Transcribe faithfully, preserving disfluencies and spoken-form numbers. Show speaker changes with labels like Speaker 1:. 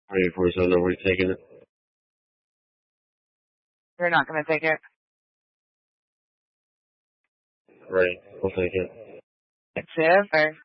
Speaker 1: Ready for so nobody's taking it.
Speaker 2: You're not going to take it?
Speaker 1: Ready. We'll take it.
Speaker 2: Expensive or?